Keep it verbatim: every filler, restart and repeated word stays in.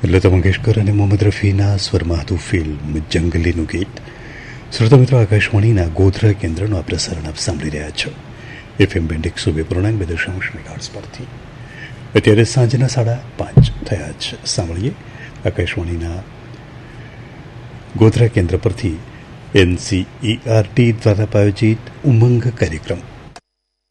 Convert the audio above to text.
લતા મંગેશકર અને મોહમ્મદ રફીના સ્વરમાં હતું ફિલ્મ જંગલીનું ગીત. શ્રોતા મિત્રો, આકાશવાણીના ગોધરા કેન્દ્રનું આ પ્રસારણ આપ સાંભળી રહ્યા છો એફએમ બેન્ડ એકસો બે પૂર્ણાંક બે દશાંશ મેગાહર્ટ્ઝ પરથી. અત્યારે સાંજના સાડા પાંચ થયા છે. સાંભળીએ આકાશવાણીના ગોધરા કેન્દ્ર પરથી એનસીઈઆરટી દ્વારા આયોજિત ઉમંગ કાર્યક્રમ.